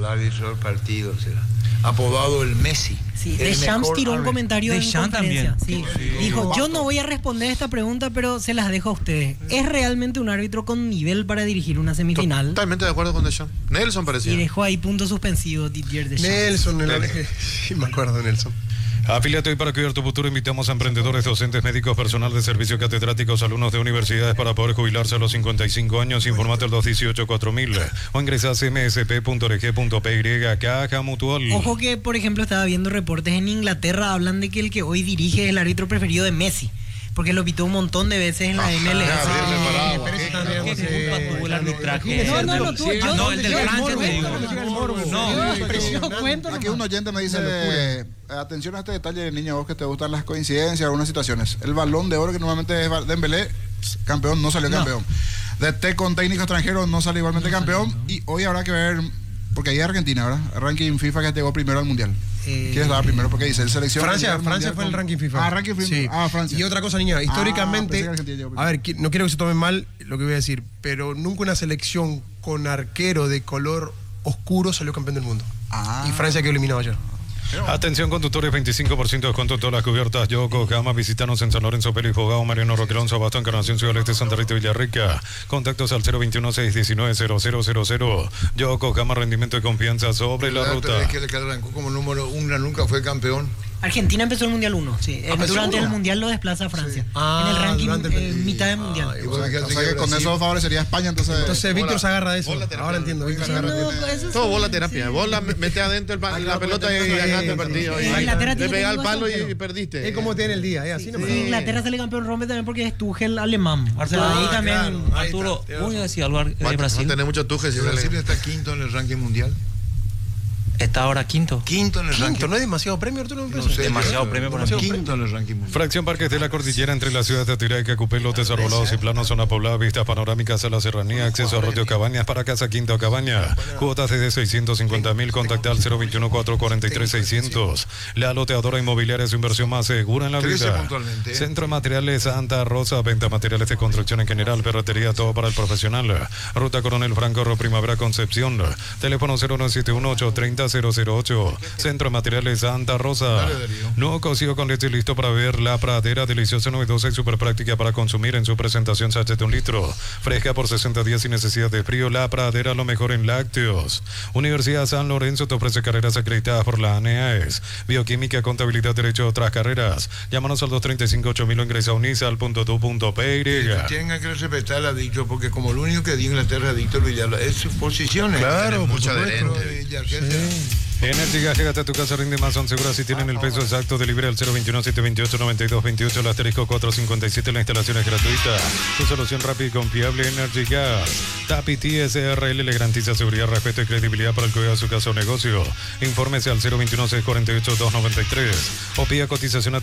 el árbitro del partido será. Apodado el Messi. Sí, Deschamps tiró un comentario en conferencia. Sí. Sí. Dijo, yo no voy a responder esta pregunta, pero se las dejo a ustedes. ¿Es realmente un árbitro con nivel para dirigir una semifinal? Totalmente de acuerdo con Deschamps. Nelson parecía. Y dejó ahí punto suspensivo Didier Deschamps. Nelson, sí, me acuerdo de Nelson. Afíliate hoy para cuidar tu futuro. Invitamos a emprendedores, docentes, médicos, personal de servicio, catedráticos, alumnos de universidades para poder jubilarse a los 55 años. Informate al 218-4000 o ingresa a cmsp.org.py. Caja Mutual. Ojo que, por ejemplo, estaba viendo reportes en Inglaterra, hablan de que el que hoy dirige es el árbitro preferido de Messi, porque lo pitó un montón de veces en la MLS. ¿Qué culpa tuvo el arbitraje? No, el del Francia, te digo. Aquí un oyente me dice, atención a este detalle, niño, vos que te gustan las coincidencias, algunas situaciones. El Balón de Oro, que normalmente es Dembélé, campeón, no salió campeón. DT con técnico extranjero no salió igualmente campeón. Y hoy habrá que ver, porque ahí es Argentina, ¿verdad? El ranking FIFA que llegó primero al Mundial. ¿Quién estaba primero? Porque dice, el selección... Francia fue el ranking FIFA. Ranking FIFA. Sí. Francia. Y otra cosa, niña, históricamente... a ver, no quiero que se tomen mal lo que voy a decir, pero nunca una selección con arquero de color oscuro salió campeón del mundo. Y Francia quedó eliminado ayer. Atención conductores, 25% de descuento en todas las cubiertas Yokohama. Visítanos en San Lorenzo, Pelo y Fogao, Mariano Roquelón, Sabasto, Encarnación, Ciudad del Este, Santa Rita y Villarrica. Contactos al 021-619-0000. Yokohama, rendimiento y confianza sobre la ruta. Es que el que arrancó como número 1 nunca fue campeón. Argentina empezó el Mundial 1, sí. Durante el Mundial lo desplaza a Francia. En el ranking, mitad del Mundial. O sea que con eso favorecería a España, entonces Víctor se agarra de eso. Ahora entiendo. Víctor se agarra de eso. Todo bola terapia. Vos la metés adentro la pelota y ganaste el partido. Le pegás al palo y perdiste. Es como tiene el día, así no. Inglaterra sale campeón Rome también porque es Tuchel alemán. Ahí también, Arturo, voy a decir algo de Brasil. No tenés mucho Tuchel. Brasil está quinto en el ranking mundial. Está ahora quinto. Quinto en el ranking. ¿No es demasiado premio, Arturo? No sé, demasiado premio para quinto en el ranking mundial. Fracción Parques de la Cordillera entre la ciudad de Atiraca, Cupé, lotes arbolados y planos, zona poblada, vistas panorámicas a la serranía, acceso a Arroyo Cabañas para Casa Quinta o Cabaña. Cuotas desde 650.000, contacta al 021-443-600. La loteadora inmobiliaria es su inversión más segura en la vida. Centro de Materiales Santa Rosa, venta materiales de construcción en general, ferretería, todo para el profesional. Ruta Coronel Franco, Primavera Concepción. Teléfono 0171-830-008. Centro de Materiales Santa Rosa. Nuevo cocido con leche listo para ver la pradera, deliciosa, novedosa y súper práctica para consumir en su presentación sachet de 1 litro. Fresca por 60 días sin necesidad de frío. La pradera, lo mejor en lácteos. Universidad San Lorenzo te ofrece carreras acreditadas por la ANEAES. Bioquímica, contabilidad, derecho, otras carreras. Llámanos al 235-8000 o ingresa a unisa.tu.py. Tengan que respetar al adicto, porque como lo único que dio Inglaterra adicto es sus posiciones. Claro, mucha adherente. Energía, llegate a tu casa, rinde más, son seguras si tienen el peso exacto. Delivery al 021-728-9228, el asterisco 457, la instalación es gratuita. Tu solución rápida y confiable, Energy Gas. Tapiti SRL le garantiza seguridad, respeto y credibilidad para el cuidado de su casa o negocio. Infórmese al 021-648-293 o pida cotización a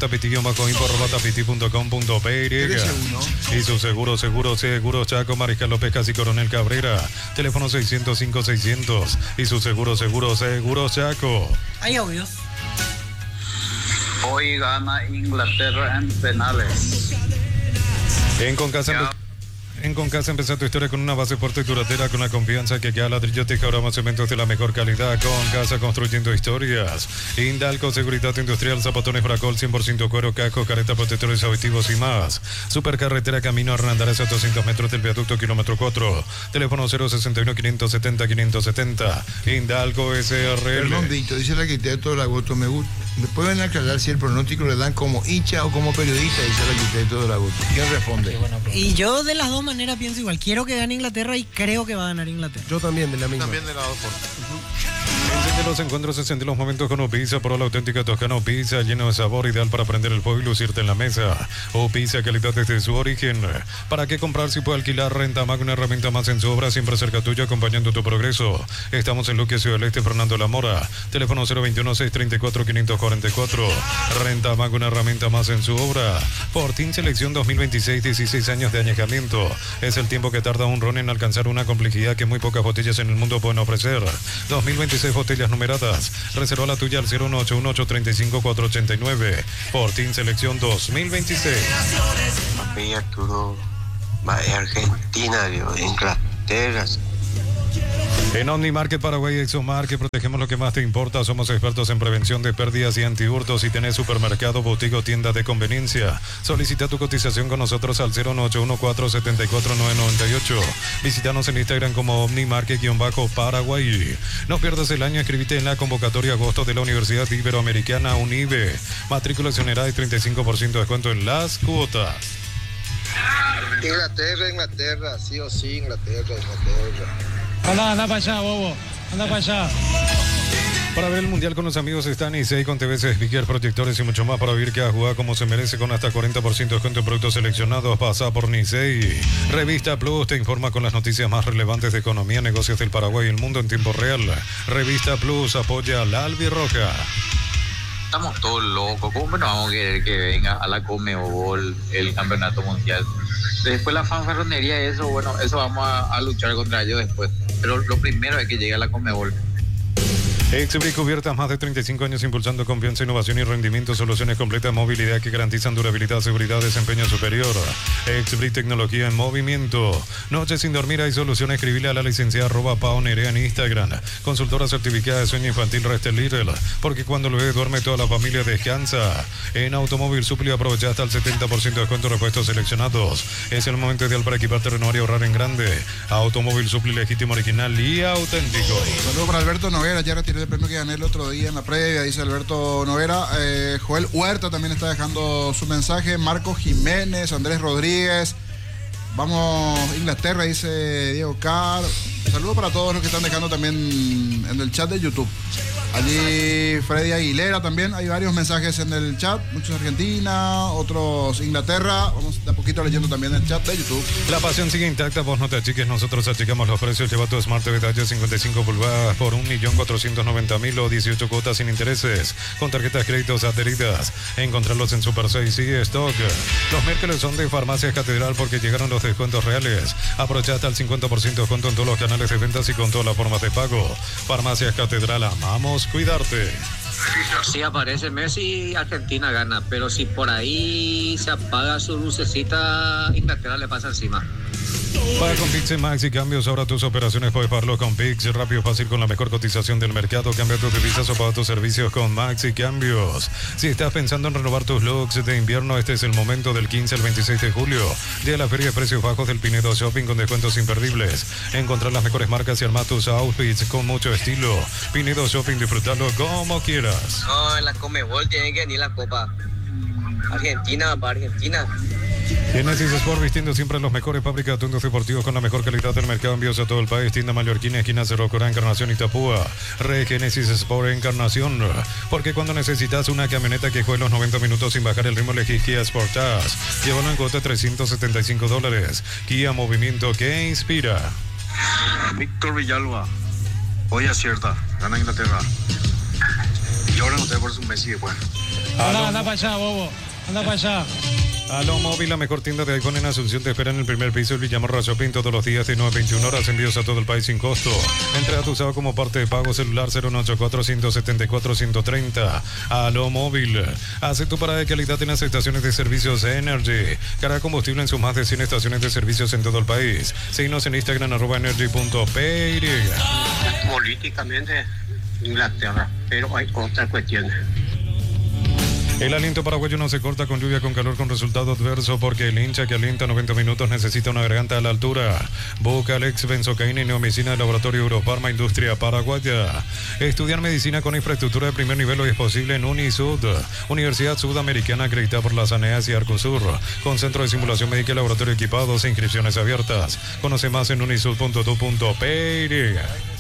tapiti-info@tapiti.com.py. Y su seguro Chaco, Mariscal López, Casi Coronel Cabrera. Teléfono 605-600. Y su seguro Chaco. Hay audios. Hoy gana Inglaterra en penales. En Concasa empezó tu historia con una base fuerte y duradera, con la confianza que queda ladrillo, teja, ahora cementos de la mejor calidad. Concasa, construyendo historias. Indalco, seguridad industrial, zapatones Fracol, 100% cuero, casco, careta, protectores auditivos y más. Supercarretera Camino Hernandez a 200 metros del viaducto kilómetro 4. Teléfono 061-570-570. Indalco SRL. Perdón, Víctor, dice el arquitecto de la Goto, me pueden aclarar si el pronóstico le dan como hincha o como periodista, dice el arquitecto de la Goto. ¿Quién responde? Y yo de las dos maneras pienso igual. Quiero que gane Inglaterra y creo que va a ganar Inglaterra. Yo también, de la misma. También de la dos por. Enciende los encuentros, enciende los momentos con Upizza, por la auténtica Toscana Upizza, lleno de sabor, ideal para prender el fuego y lucirte en la mesa. Upizza, calidad desde su origen. ¿Para qué comprar si puede alquilar? Renta Mag, una herramienta más en su obra, siempre cerca tuyo, acompañando tu progreso. Estamos en Luque, Ciudad del Este, Fernando La Mora. Teléfono 021-634-544. Renta Mag, una herramienta más en su obra. Fortín Selección 2026, 16 años de añejamiento. Es el tiempo que tarda un ron en alcanzar una complejidad que muy pocas botellas en el mundo pueden ofrecer. 2026 botellas numeradas. Reserva la tuya al 01818-35489. Fortín Selección 2026. Papi Arturo va a Argentina, Inglaterra. En OmniMarket Paraguay y ExoMar, que protegemos lo que más te importa. Somos expertos en prevención de pérdidas y antihurtos. Si tenés supermercado, boutique o tienda de conveniencia, solicita tu cotización con nosotros al 09814749998. Visítanos en Instagram como OmniMarket-Paraguay. No pierdas el año, escribite en la convocatoria agosto de la Universidad Iberoamericana UNIBE. Matrícula exonerada y 35% de descuento en las cuotas. Inglaterra, sí o sí, Inglaterra. Anda para allá, bobo. Anda para allá. Para ver el Mundial con los amigos están Nicey con TVs, speakers, proyectores y mucho más para vivir cada jugada como se merece con hasta 40% de descuento en productos seleccionados. Pasa por Nicey. Revista Plus te informa con las noticias más relevantes de economía, negocios del Paraguay y el mundo en tiempo real. Revista Plus apoya a la Albirroja. Estamos todos locos. ¿Cómo no vamos a querer que venga a la Conmebol el campeonato mundial? Después la fanfarronería, eso vamos a luchar contra ellos después. Pero lo primero es que llegue a la Conmebol. Exbric Cubiertas, más de 35 años impulsando confianza, innovación y rendimiento, soluciones completas, movilidad que garantizan durabilidad, seguridad, desempeño superior. Exbric Tecnología en movimiento. Noche sin dormir hay solución. Escribile a la licenciada @Pao Nerea en Instagram. Consultora certificada de sueño infantil Restel Little, porque cuando el bebé duerme toda la familia descansa. En Automóvil Supli aprovecha hasta el 70% de descuento de repuestos seleccionados. Es el momento ideal para equiparte, renovar y ahorrar en grande. Automóvil Supli, legítimo, original y auténtico. Saludos para Alberto Noguera, ya retiré el premio que gané el otro día en la previa, dice Alberto Noguera. Joel Huerta también está dejando su mensaje. Marco Jiménez, Andrés Rodríguez. Vamos Inglaterra, dice Diego Carr. Saludos para todos los que están dejando también en el chat de YouTube. Allí Freddy Aguilera también. Hay varios mensajes en el chat. Muchos Argentina, otros Inglaterra. Vamos de a poquito leyendo también el chat de YouTube. La pasión sigue intacta. Vos no te achiques. Nosotros achicamos los precios. Lleva tu Smart TV Taller 55 pulgadas por 1.490.000 o 18 cuotas sin intereses. Con tarjetas créditos adheridas. Encontrarlos en Super 6 y Stock. Los miércoles son de Farmacias Catedral porque llegaron los descuentos reales. Aprovecha hasta el 50% de descuento en todos los canales de ventas y con todas las formas de pago. Farmacias Catedral, amamos cuidarte. Si aparece Messi, Argentina gana, pero si por ahí se apaga su lucecita, Inglaterra le pasa encima. Paga con Pix en Maxi Cambios. Ahora tus operaciones puedes pagarlo con Pix. Rápido, fácil, con la mejor cotización del mercado. Cambia tus divisas o paga tus servicios con Maxi Cambios. Si estás pensando en renovar tus looks de invierno, este es el momento. Del 15 al 26 de julio. Día de la feria de precios bajos del Pinedo Shopping con descuentos imperdibles. Encontrar las mejores marcas y armar tus outfits con mucho estilo. Pinedo Shopping, disfrutarlo como quieras. No, en la Conmebol tiene que venir la Copa. Argentina para Argentina. Genesis Sport, vistiendo siempre los mejores, fábrica de atuendos deportivos con la mejor calidad del mercado, envíos a todo el país. Tienda Mallorquina, esquina Cerro Corá, Encarnación y Tapúa. Genesis Sport Encarnación, porque cuando necesitas una camioneta que juegue los 90 minutos sin bajar el ritmo, elegí Kia Sportage. Llévalo en cuota de $375. Kia, movimiento que inspira. Víctor Villalba, hoy acierta, gana Inglaterra. Y ahora no te por su Messi después. Anda para allá, bobo. Anda para allá. Aló Móvil, la mejor tienda de iPhone en Asunción, te espera en el primer piso del Villamorra Shopping todos los días de 9 a 21 horas, envíos a todo el país sin costo. Entrega tu usado como parte de pago, celular 084-174-130. Aló Móvil, hace tu parada de calidad en las estaciones de servicios Energy. Carga combustible en sus más de 100 estaciones de servicios en todo el país. Síguenos en Instagram @energy.py. Políticamente Inglaterra, pero hay otras cuestiones. El aliento paraguayo no se corta con lluvia, con calor, con resultado adverso, porque el hincha que alienta 90 minutos necesita una garganta a la altura. Boca Alex Benzocaína y Neomicina del Laboratorio Eurofarma Industria Paraguaya. Estudiar medicina con infraestructura de primer nivel hoy es posible en Unisud, Universidad Sudamericana acreditada por la SANEAS y Arcosur, con centro de simulación médica y laboratorio equipados e inscripciones abiertas. Conoce más en unisud.tu.py.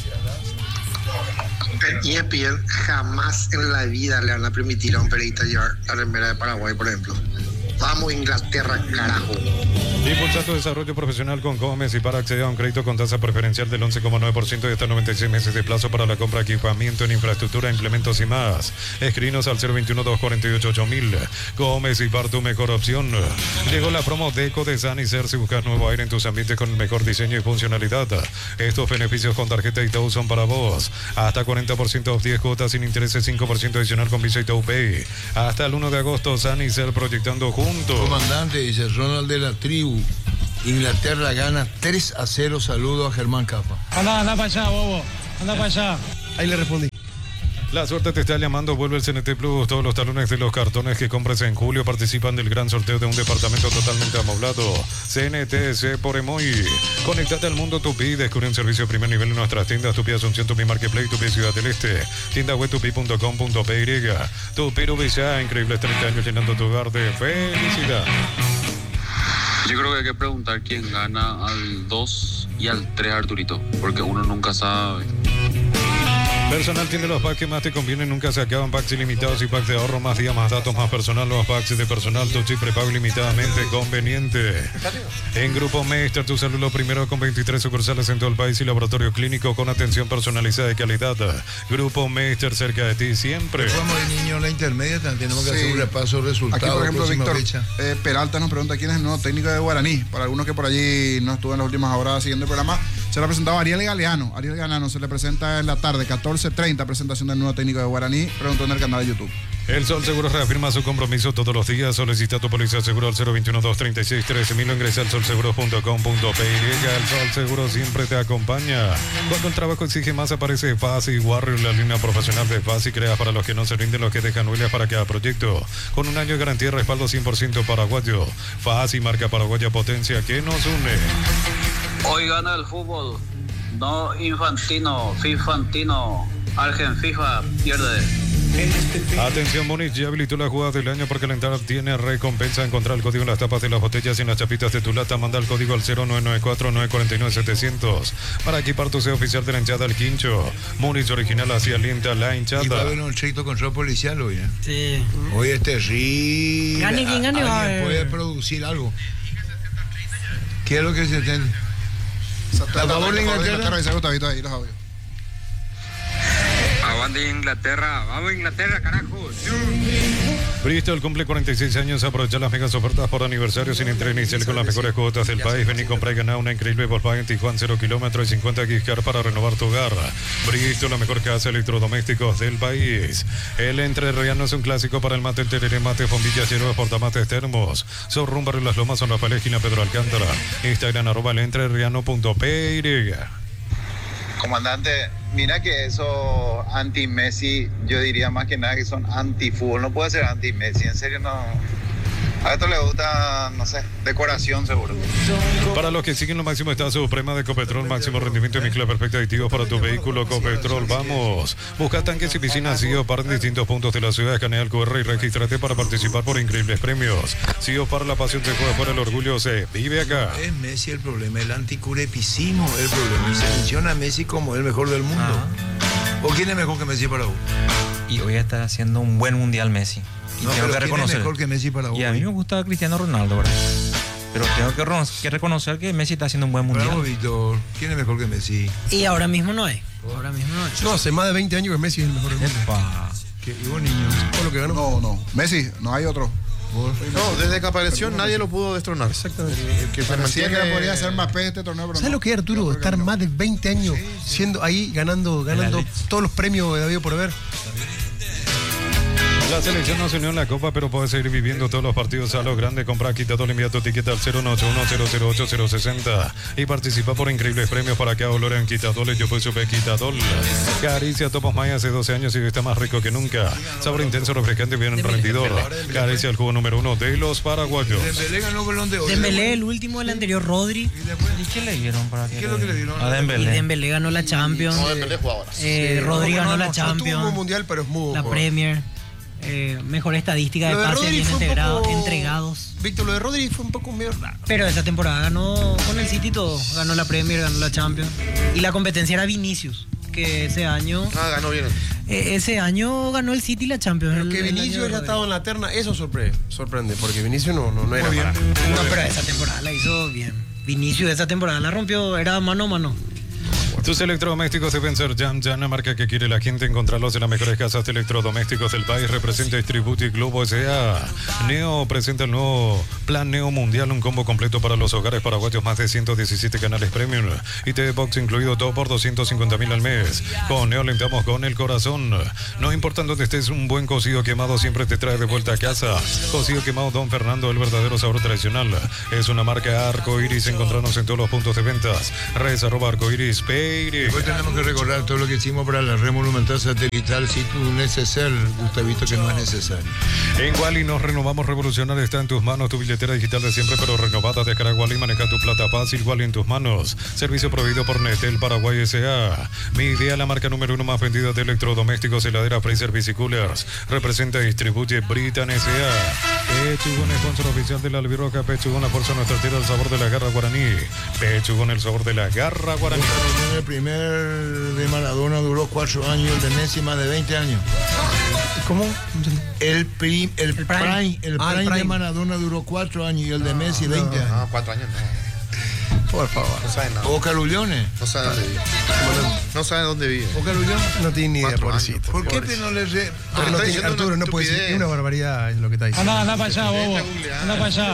Y ESPN jamás en la vida le van a permitir a un periodista llevar la remera de Paraguay, por ejemplo. Vamos Inglaterra, carajo. Impulsa tu desarrollo profesional con Gómez y para acceder a un crédito con tasa preferencial del 11,9% y hasta 96 meses de plazo para la compra de equipamiento en infraestructura, implementos y más. Escrinos al 021-248-8000. Gómez y Par, tu mejor opción. Llegó la promo Deco de Sanicer. Si buscas nuevo aire en tus ambientes con el mejor diseño y funcionalidad, estos beneficios con tarjeta Itaú son para vos. Hasta 40% off, 10 cuotas sin intereses, 5% adicional con Visa Itaú Pay. Hasta el 1 de agosto, Sanicer proyectando juntos. Comandante, dice Ronald de la tribu. Inglaterra gana 3-0. Saludo a Germán Capa. Anda para allá, bobo. Anda para allá. Ahí le respondí. La suerte te está llamando, vuelve el CNT Plus. Todos los talones de los cartones que compres en julio participan del gran sorteo de un departamento totalmente amoblado. CNTC por Emoy. Conéctate al mundo Tupi, descubre un servicio de primer nivel en nuestras tiendas Tupi Asunción, Tupi Marketplace, Tupi Ciudad del Este, tienda web tupi.com.py. Tupi Rubilla, increíbles 30 años llenando tu hogar de felicidad. Yo creo que hay que preguntar quién gana al 2 y al 3, Arturito, porque uno nunca sabe. Personal tiene los packs que más te convienen, nunca se acaban. Packs ilimitados y packs de ahorro, más días, más datos, más personal. Los packs de personal, tu chip prepago ilimitadamente conveniente. En Grupo Meister, tu salud lo primero, con 23 sucursales en todo el país y laboratorio clínico con atención personalizada y calidad. Grupo Meister, cerca de ti siempre. Como el niño en la intermedia, también tenemos que hacer un repaso de resultados. Aquí, por ejemplo, Víctor Peralta nos pregunta quién es el nuevo técnico de Guaraní. Para algunos que por allí no estuvo en las últimas horas siguiendo el programa, se le ha presentado a Ariel Galeano. Ariel Galeano se le presenta en la tarde, 14:30, presentación del nuevo técnico de Guaraní. Preguntó en el canal de YouTube. El Sol Seguros reafirma su compromiso todos los días. Solicita tu póliza seguro al 021-236-13.000 o ingresa al solseguros.com.py. El Sol Seguro siempre te acompaña. Cuando el trabajo exige más, aparece FASI Warrior, la línea profesional de FASI, crea para los que no se rinden, los que dejan huellas para cada proyecto. Con un año de garantía y respaldo 100% paraguayo. FASI, marca paraguaya, potencia que nos une. Hoy gana el fútbol, no Infantino, Fifantino, Argen FIFA pierde. Atención, Múnich ya habilitó la jugada del año por calentar. Tiene recompensa. Encontrar el código en las tapas de las botellas y en las chapitas de tu lata. Manda el código al 0994-949-700 para equipar tu sede oficial de la hinchada al Quincho. Múnich original, así alienta la hinchada. Y va a haber un estricto control policial hoy, ¿eh? Sí. Hoy es terrible. Gane quien gane, va a Alguien puede producir algo. ¿Qué es lo que se entiende? A favor de Inglaterra. Ahí los audios. Aguante Inglaterra, vamos Inglaterra, carajo. Bristol cumple 46 años. Aprovecha las megas ofertas por aniversario sin interés inicial con las mejores cuotas del país. Ven y compra y gana una increíble Volkswagen Tiguan 0 kilómetros y 50 gigas para renovar tu hogar. Bristol, la mejor casa de electrodomésticos del país. El Entrerriano es un clásico para el mate, el tereré, mate, bombillas, hierbas, portamates, termos. Son Barrio Las Lomas, San Rafael, esquina Pedro Alcántara. Instagram @elentreRriano.py. Comandante, mira que eso anti-Messi, yo diría más que nada que son anti-fútbol, no puede ser anti-Messi, en serio no. A esto le gusta, no sé, decoración seguro. Para los que siguen lo máximo está Suprema de Ecopetrol, máximo rendimiento y mezcla perfecta de aditivos para tu vehículo. Ecopetrol, vamos. Busca tanques y piscinas Siopar en distintos puntos de la ciudad. Escanea el QR y regístrate para participar por increíbles premios. Siopar, la pasión se juega, por el orgullo se vive acá. Es Messi el problema, el anticurepicismo el problema. Y se menciona a Messi como el mejor del mundo. ¿O quién es mejor que Messi para vos? Y hoy está haciendo un buen mundial Messi. Y no, tengo pero que reconocer. ¿quién es mejor que Messi para vos? Y a mí me gusta Cristiano Ronaldo, ¿verdad? Pero tengo que reconocer que Messi está haciendo un buen mundial. Bravo, Víctor. ¿Quién es mejor que Messi? Y ahora mismo no es. Ahora mismo no es. No, hace más de 20 años que Messi es el mejor del mundo. ¿Y vos, niño? ¿Por lo que ganó? No. Messi, no hay otro. No, desde que apareció nadie lo pudo destronar. Exactamente. Que se Parecía mantiene... que podría ser más este torneo, pero ¿Sabes lo que es, Arturo? Estar más de 20 años siendo ahí, ganando todos los premios de habido por haber. La selección no se unió en la Copa, pero puede seguir viviendo todos los partidos a lo grande. Compra Quitadol, envía tu ticket al 01810080060 y participa por increíbles premios para que oloren Quitadol. Yo fui Super Quitadol. Caricia Topos Maya hace 12 años y está más rico que nunca. Sabor intenso, refrescante y bien rendidor. Caricia, el jugo número 1 de los paraguayos. Dembélé ganó Balón de Oro. Dembélé, el último del anterior, Rodri. ¿Y qué le dieron para que? ¿Qué es lo que le dieron? A Y Dembélé. Dembélé ganó la Champions. No, Dembélé jugaba ahora. Rodri ganó la No tuvo un Champions. mundial, pero es muy La Premier. Mejor estadística de Lo de pases Rodri bien fue un poco- entregados. Víctor, lo de Rodri fue un poco medio raro. Pero esa temporada ganó con el City todo. Ganó la Premier, ganó la Champions. Y la competencia era Vinicius, que ese año ganó bien. ese año ganó el City y la Champions. Pero que Vinicius haya estado en la terna, eso sorprende, porque Vinicius no era bien. para. No, pero esa temporada la hizo bien. Vinicius esa temporada la rompió, era mano a mano. Tus electrodomésticos deben ser Jam Jam, la marca que quiere la gente. Encontrarlos en las mejores casas de electrodomésticos del país. Representa Distributi Globo S.A. Neo presenta el nuevo Plan Neo Mundial, un combo completo para los hogares paraguayos, más de 117 canales premium y TV Box incluido, todo por 250.000 al mes. Con Neo alentamos con el corazón. No importa dónde estés, un buen cocido quemado siempre te trae de vuelta a casa. Cocido quemado Don Fernando, el verdadero sabor tradicional. Es una marca Arcoiris. Encontrarnos en todos los puntos de ventas. Redes @Arcoiris. Después tenemos que recordar todo lo que hicimos para la red monumental satelital. Si tú necesario, Gustavito, que no es necesario. En Wally nos renovamos. Revolucionar está en tus manos. Tu billetera digital de siempre, pero renovada. Descarga Wally, maneja tu plata fácil. Wally en tus manos. Servicio proveído por Netel Paraguay S.A. Mi Idea, la marca número 1 más vendida de electrodomésticos, heladera, freezer, bicicoolers. Representa y distribuye Britan S.A. Pechugón, sponsor oficial de la Albirroca. Pechugón, la fuerza nuestra tierra, el sabor de la garra guaraní. Pechugón, el sabor de la garra guaraní. El primer de Maradona duró 4 años, el de Messi más de 20 años. ¿Cómo? El prime de Maradona duró 4 años y el de Messi 20 años. No, 4 años no. Por favor. No sabe nada. O Carullones. No sabe dónde vive. No sabe dónde vive. O Carullones. No tiene ni idea, pobrecito. ¿Por qué no le Pero no tiene, Arturo, no puede decir. Es una barbaridad, es lo que está diciendo. Anda para allá, bobo. Anda para allá.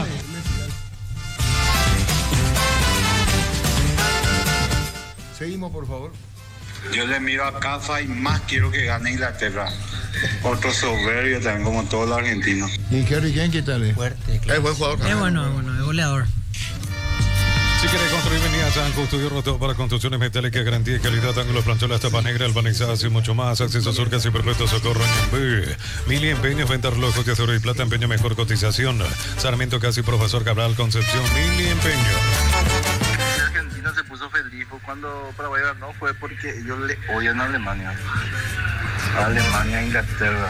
Seguimos, por favor. Yo le miro a Cafa y más quiero que gane Inglaterra. Otro soberbio también, como todos los argentinos. ¿Y Harry Kane qué tal es? Fuerte, claro. Es buen jugador. Es bueno, es goleador. Si quieres construir, venía a San Justo y Roto para construcciones metálicas, garantía y calidad, ángulos, plancholas, tapa negra, albanizadas y mucho más. Acceso a surcas y perpetuo socorro en Ñemby. Mili Empeños, venta relojes de oro y plata, empeño mejor cotización. Sarmiento Casi, Profesor Cabral, Concepción, Mili Empeño. Argentina se puso feliz cuando Paraguay ganó, fue porque ellos le odian a Alemania. Alemania, Inglaterra.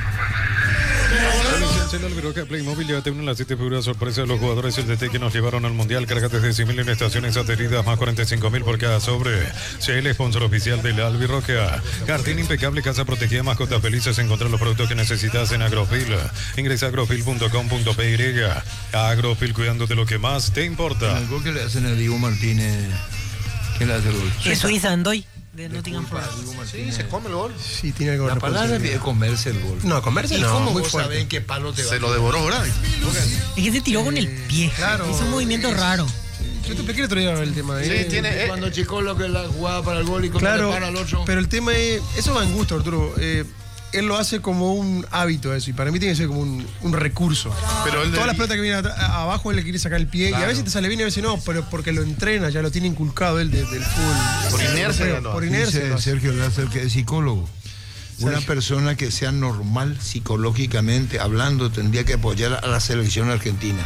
La licencia del Albirroca Playmobil, llévate una de las 7 figuras sorpresa de los jugadores del DT que nos llevaron al Mundial. Cárgate de 100.000 en estaciones adheridas, más 45.000 por cada sobre. Sea el sponsor oficial de la Albirroca. Jardín impecable, casa protegida, mascotas felices. Encontrar los productos que necesitas en Agrofil. Ingresa a agrofil.com.py. Agrofil, cuidando de lo que más te importa. El gol que le hacen a Diego Martínez. ¿Quién le hace el gol? Es Suiza, Andoy. De Nottingham Forest. Sí, se come el gol. Sí, tiene algo de La palabra es comerse el gol. No, comerse ¿Y no. cómo Muy vos fuerte. sabés en qué palo te va? Se lo devoró, ¿verdad? Es que se tiró con el pie. Claro. Hizo un movimiento raro. Yo te expliqué el otro día el tema. Sí, tiene. Cuando Chico lo que la jugaba para el gol y cuando Claro, le para al otro. pero el tema es. Eso va en gusto, Arturo. Él lo hace como un hábito eso, y para mí tiene que ser como un recurso. Pero él Todas las pelotas que vienen abajo, él le quiere sacar el pie, Claro. y a veces te sale bien y a veces no, pero porque lo entrena, ya lo tiene inculcado él del fútbol. Por inercia, Por inercia. Dice lo hace. Sergio Láser, que es psicólogo. Una persona que sea normal psicológicamente hablando tendría que apoyar a la selección argentina.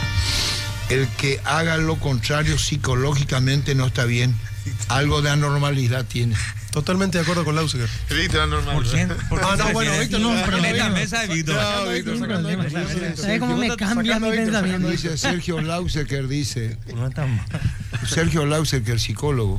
El que haga lo contrario psicológicamente no está bien. Algo de anormalidad tiene. Totalmente de acuerdo con Lausiger. Víctor, normal. ¿Por quién? Ah, no, bueno, Víctor, no, pero En esta no. mesa de Víctor. No, Víctor, sacando a Víctor. ¿Sabes cómo me cambia mi pensamiento? Dice Sergio Lausecker, dice Sergio Lausecker, psicólogo.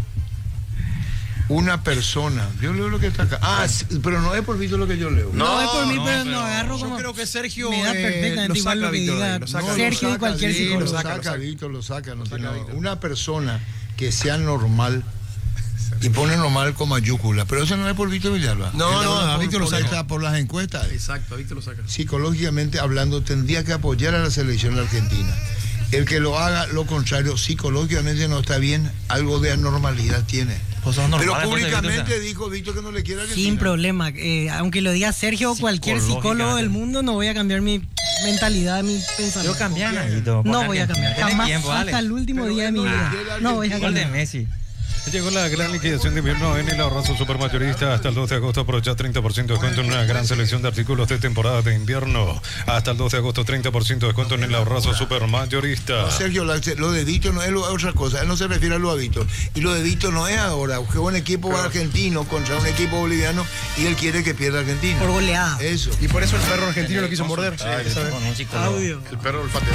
Una persona, yo leo lo que está acá. Ah, sí, pero no es por Víctor lo que yo leo. No, es por mí, pero no agarro Yo como. creo que Sergio Me da perfectamente lo igual saca lo que Víctor, diga lo saca, Sergio y cualquier sí, psicólogo. lo saca, Víctor, lo saca, no tiene nada. Una persona que sea normal y pone normal con mayúscula, pero eso no es por Víctor Villalba. No, a Víctor lo saca. Está por las encuestas. Exacto, a Víctor lo saca. Psicológicamente hablando, tendría que apoyar a la selección argentina. El que lo haga lo contrario, psicológicamente no está bien, algo de anormalidad tiene. Pero públicamente dijo Víctor que no le quiere a Argentina. Sin problema. Aunque lo diga Sergio o cualquier psicólogo del mundo, no voy a cambiar mi mentalidad, mi pensamiento. Yo cambié, No voy a cambiar. Jamás, hasta el último día de mi vida. No voy a Gol de cambiar. Messi. Llegó la gran liquidación de invierno en el Ahorrazo Supermayorista. Hasta el 2 de agosto aprovecha 30% de descuento en una gran selección de artículos de temporada de invierno. Hasta el 2 de agosto 30% de descuento en el Ahorrazo Supermayorista. Sergio, lo de Víctor no es otra cosa, él no se refiere a lo de Víctor. Y lo de Víctor no es ahora, que un equipo argentino contra un equipo boliviano y él quiere que pierda Argentina. Por goleada. Eso. Y por eso el perro argentino lo quiso morder. ¿Sabes? Con un psicólogo. Audio. El perro olfatea.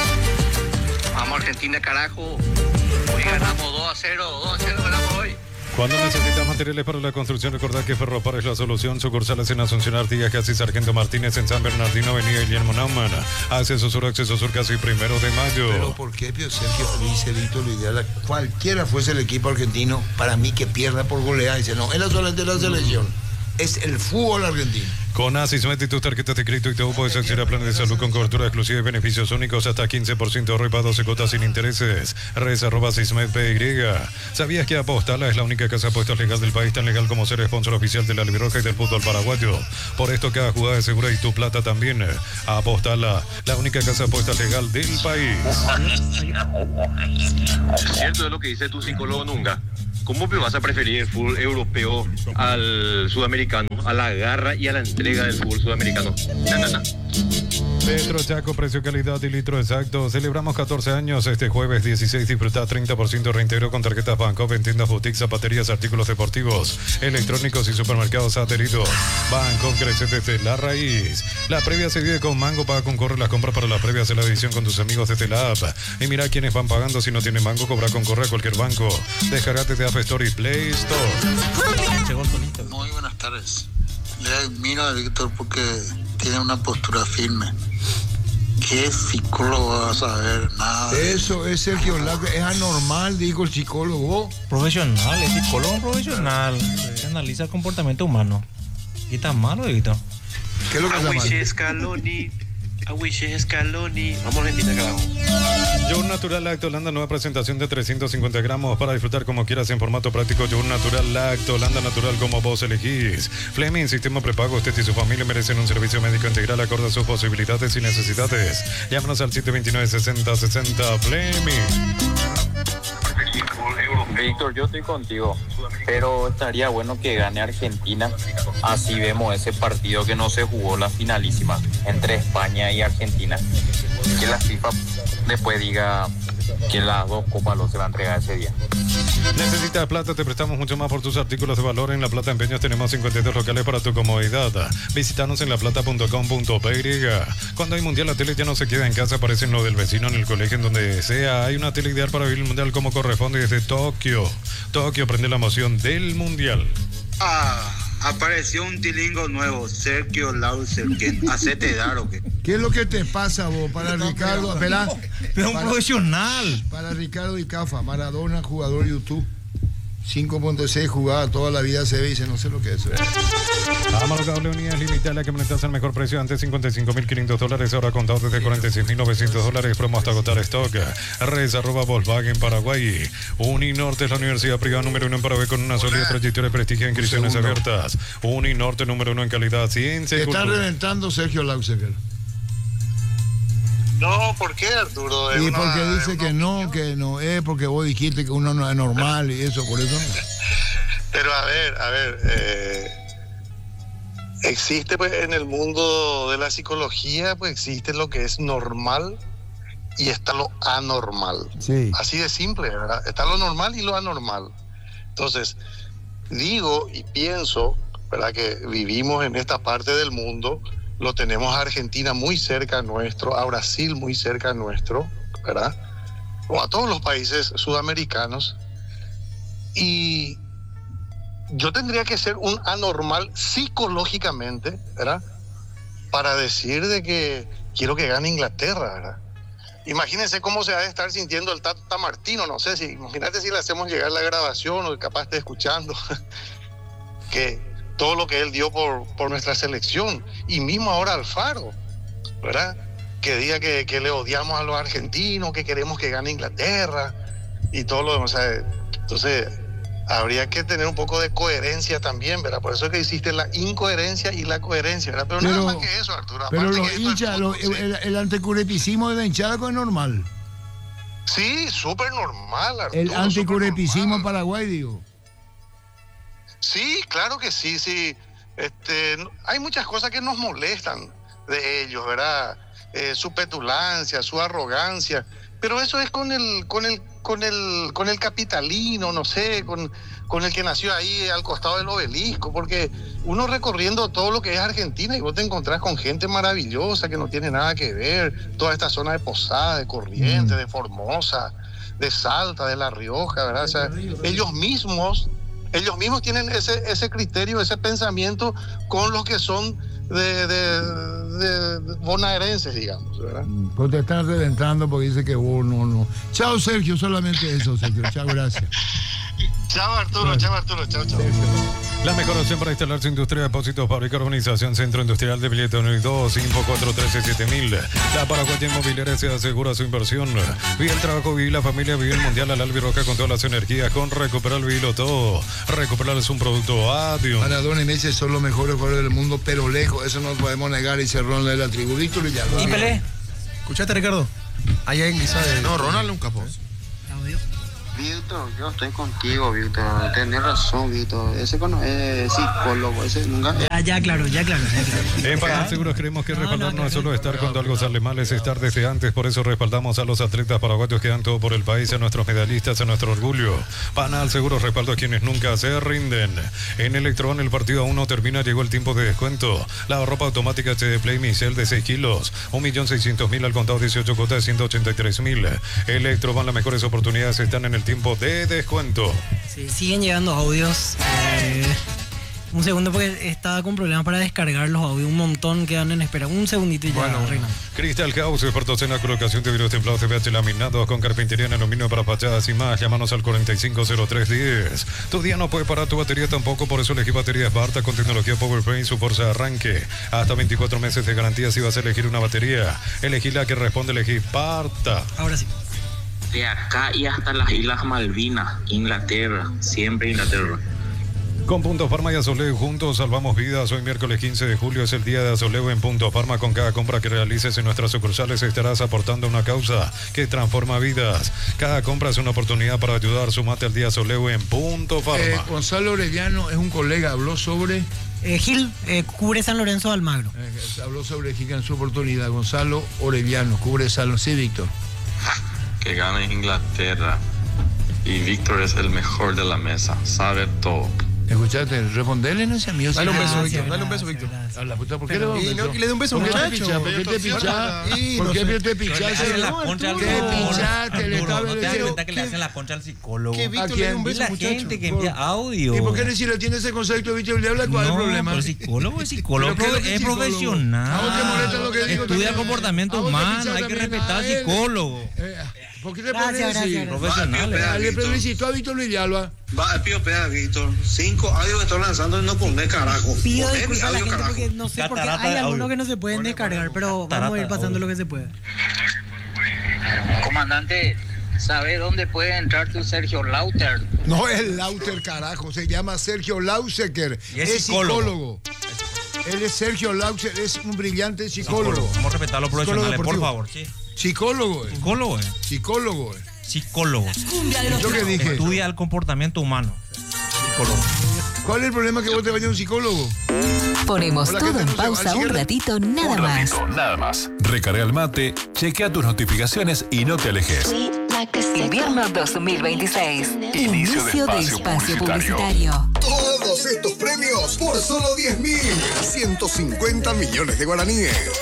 Vamos Argentina, carajo. Hoy ganamos 2-0, 2-0 ganamos hoy. Cuando necesitas materiales para la construcción, recordad que Ferropar es la solución. Sucursales en Asunción, Artigas, Casi Sargento Martínez, en San Bernardino, Avenida Guillermo Naumann. Acceso Sur, casi 1 de mayo. Pero ¿por qué, Pio Sergio? Dice Víctor, lo ideal, cualquiera fuese el equipo argentino, para mí que pierda por goleada. Dice, no, era solamente la selección. Es el fútbol argentino. Con Asismet y tus tarjetas de crédito y todo puedes acceder a planes de salud con cobertura exclusiva y beneficios únicos hasta 15% ahorro y para 12 cuotas sin intereses. Res@Asismet.py. ¿Sabías que Apostala es la única casa de apuestas legal del país, tan legal como ser sponsor oficial de la Albirroja y del fútbol paraguayo? Por esto cada jugada es segura y tu plata también. Apostala, la única casa de apuestas legal del país. Cierto es lo que dice tu psicólogo Nunga. ¿Cómo vas a preferir el fútbol europeo al sudamericano, a la garra y a la entrega del fútbol sudamericano? No. Petro Chaco, precio, calidad y litro exacto. Celebramos 14 años este jueves 16. Disfruta 30% reintegro con tarjetas Bancopp en tiendas, boutiques, zapaterías, artículos deportivos, electrónicos y supermercados adheridos. Bancopp crece desde la raíz. La previa se vive con Mango. Paga con Corre las compras para la previa. Hace la división con tus amigos desde la app. Y mira quiénes van pagando. Si no tienen Mango, cobra con Corre a cualquier banco. Descargate de App Store y Play Store. Muy buenas tardes. Le admiro a Víctor porque tiene una postura firme. ¿Qué psicólogo va a saber nada? Eso es Sergio Lago, es anormal, dijo el psicólogo. Profesional, es psicólogo profesional. Se analiza el comportamiento humano. ¿Y está malo, Víctor? ¿Qué es lo que está mal? Scaloni. Vamos a Argentina, carajo. Yogur Natural Lactolanda, nueva presentación de 350 gramos para disfrutar como quieras en formato práctico. Yogur Natural Lactolanda, natural como vos elegís. Fleming, sistema prepago. Usted y su familia merecen un servicio médico integral acorde a sus posibilidades y necesidades. Llámanos al 729-6060 Fleming. Víctor, yo estoy contigo, pero estaría bueno que gane Argentina, así vemos ese partido que no se jugó, la finalísima entre España y Argentina, que la FIFA después diga que las dos copas los se va a entregar ese día. ¿Necesitas plata? Te prestamos mucho más por tus artículos de valor. En La Plata Empeños tenemos 52 locales para tu comodidad. Visítanos en laplata.com.py. Cuando hay mundial, la tele ya no se queda en casa, aparecen lo del vecino, en el colegio, en donde sea. Hay una tele ideal para vivir el mundial como corresponde desde Tokio. Tokio, prende la emoción del mundial. Apareció un tilingo nuevo, Sergio Lauserken. ¿Hacete dar o qué? ¿Qué es lo que te pasa vos? Para Ricardo, espera. Pero un profesional. Para Ricardo Icafa, Maradona, jugador YouTube. 5.6 jugada toda la vida, se ve y dice, no sé lo que es. Amaro Cable, unidades limitadas, la que monetaste al mejor precio antes $55.500, ahora contado desde $46.900, promo hasta agotar stock. Res @Volkswagen Paraguay. Uninorte es la universidad privada número 1 en Paraguay con una sólida trayectoria de prestigio en inscripciones abiertas. Uninorte número 1 en calidad, ciencia y cultura. Está reventando Sergio Lauseger. No, ¿por qué, Arturo? Y porque dice que no es porque vos dijiste que uno no es normal y eso, por eso no. Pero a ver, existe pues en el mundo de la psicología, pues existe lo que es normal y está lo anormal. Sí. Así de simple, ¿verdad? Está lo normal y lo anormal. Entonces, digo y pienso, ¿verdad?, que vivimos en esta parte del mundo. Lo tenemos a Argentina muy cerca nuestro, a Brasil muy cerca nuestro, ¿verdad? O a todos los países sudamericanos. Y yo tendría que ser un anormal psicológicamente, ¿verdad?, para decir de que quiero que gane Inglaterra, ¿verdad? Imagínense cómo se va a estar sintiendo el Tata Martino, no sé, imagínate si le hacemos llegar la grabación o capaz esté escuchando, que todo lo que él dio por nuestra selección, y mismo ahora Alfaro, ¿verdad?, que diga que le odiamos a los argentinos, que queremos que gane Inglaterra y todo lo demás. O sea, entonces habría que tener un poco de coherencia también, ¿verdad? Por eso es que existe la incoherencia y la coherencia, ¿verdad? Pero nada más que eso, Arturo. Pero los hinchas, el anticurepicismo de la hinchada es normal. Sí, súper normal, Arturo. El anticurepicismo en Paraguay, digo. Sí, claro que sí. Hay muchas cosas que nos molestan de ellos, ¿verdad? Su petulancia, su arrogancia, pero eso es con el capitalino, no sé, con el que nació ahí al costado del obelisco, porque uno recorriendo todo lo que es Argentina y vos te encontrás con gente maravillosa que no tiene nada que ver, toda esta zona de Posada, de Corrientes, de Formosa, de Salta, de La Rioja, ¿verdad? O sea, ellos mismos Ellos mismos tienen ese criterio, ese pensamiento con los que son de bonaerenses, digamos, ¿verdad? Pues te están reventando porque dice que vos no. Chao, Sergio, solamente eso, Sergio. Chao, gracias. Chao, Arturo, chao. La mejor opción para instalar su industria de depósitos para urbanización Centro Industrial de Billete 1 y 2, info 413-7000. La Paraguaya Inmobiliaria se asegura su inversión. Vive el trabajo, vive la familia, vive el mundial al albirroja con todas las energías, con Recuperar, vivilo todo. Recuperar es un producto adiós. Maradona y Messi son los mejores jugadores del mundo, pero lejos, eso no podemos negar, y Cerrón de la tribu. Víctor Villalba. ¿Y Pelé? ¿Escuchaste, Ricardo? Allá en Guisa de... No, Ronald nunca pues. Víctor, yo estoy contigo, Víctor. Tenés razón, Víctor. Ese es psicólogo, ese nunca... Ya claro. En Panal Seguros creemos que respaldar no es solo estar cuando algo sale mal, es estar desde antes. Por eso respaldamos a los atletas paraguayos que dan todo por el país, a nuestros medallistas, a nuestro orgullo. Panal Seguros respaldo a quienes nunca se rinden. En Electron el partido aún no termina, llegó el tiempo de descuento. La ropa automática HD Play Micel de 6 kilos, 1.600.000 al contado, 18 cuotas de 183.000. Electroban, las mejores oportunidades están en el tiempo de descuento. Sí, siguen llegando audios. Un segundo porque estaba con problemas para descargar los audios. Un montón quedan en espera. Un segundito y ya, Reina. Crystal House, expertos en la colocación de vidrios templados TPH laminados con carpintería en aluminio para fachadas y más. Llámanos al 450310. Tu día no puede parar, tu batería tampoco, por eso elegí baterías Barta con tecnología PowerPrint, su fuerza de arranque. Hasta 24 meses de garantía si vas a elegir una batería. Elegí la que responde, elegí Barta. Ahora sí. De acá y hasta las Islas Malvinas, Inglaterra, siempre Inglaterra. Con Punto Farma y Azoleo juntos salvamos vidas. Hoy miércoles 15 de julio es el día de Azoleo en Punto Farma. Con cada compra que realices en nuestras sucursales estarás aportando una causa que transforma vidas. Cada compra es una oportunidad para ayudar. Sumate al día Azoleo en Punto Farma. Gonzalo Orellano es un colega, habló sobre... Gil, cubre San Lorenzo de Almagro. Habló sobre Gil en su oportunidad. Gonzalo Orellano, cubre San Lorenzo. Sí, Víctor. Que gane Inglaterra. Y Víctor es el mejor de la mesa. Sabe todo. Escuchate, responderle no sea mío. Dale un beso, Víctor. Dale un beso, Víctor. A la puta, ¿por qué le da un beso? No, que le dé un beso, muchacho. ¿Por qué te pichás? ¿Por qué te pichás? ¿Qué pichaste? Le cabe ¿No te das cuenta que le hacen la concha al psicólogo? Que Víctor le dé un beso, la muchacho. gente que envía audio. ¿Y por qué si le tiene ese concepto, Víctor, le habla? ¿Cuál es el problema? El psicólogo es psicólogo, es profesional. ¿A vos te molesta lo que digo? Estudia comportamiento humano, hay que respetar al psicólogo. ¿Por qué le pones así? Profesionales. Le felicito a Víctor Luis Villalba. Va, pío, peda, Víctor. 5 audios que estoy lanzando y no pone carajo. Pido disculpas a la gente porque no sé por qué hay algunos que no se pueden descargar, pero vamos a ir pasando lo que se puede. Comandante, ¿sabe dónde puede entrar tu Sergio Lauter? No es Lauter, carajo. Se llama Sergio Lausecker. Es psicólogo. Él es Sergio Lauser, es un brillante psicólogo. Vamos a respetar a los profesionales, por favor. Sí. Psicólogo. Psicólogo. Psicólogo. ¿Yo qué dije? Estudia el comportamiento humano. Psicólogo. ¿Cuál es el problema que vos te vayas a un psicólogo? Ponemos todo en pausa un ratito, nada más. Recarga el mate, chequea tus notificaciones y no te alejes. Invierno 2026. Inicio de espacio publicitario. Todos estos premios por solo 10.150 millones de guaraníes.